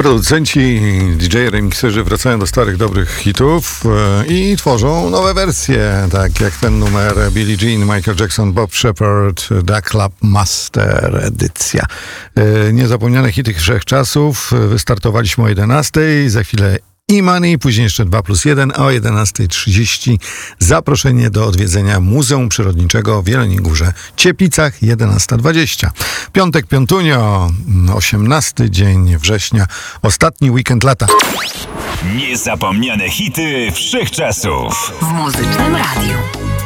Producenci, DJ, remixerzy wracają do starych, dobrych hitów i tworzą nowe wersje, tak jak ten numer Billie Jean, Michael Jackson, Bob Shepard, The Club Master edycja. Niezapomniane hity wszechczasów. Wystartowaliśmy o 11:00, za chwilę E-Money, później jeszcze 2+1, a o 11:30 zaproszenie do odwiedzenia Muzeum Przyrodniczego w Jeleniej Górze, Cieplicach, 11:20. Piątek, piątunio, 18 dzień września, ostatni weekend lata. Niezapomniane hity wszechczasów W Muzycznym Radiu.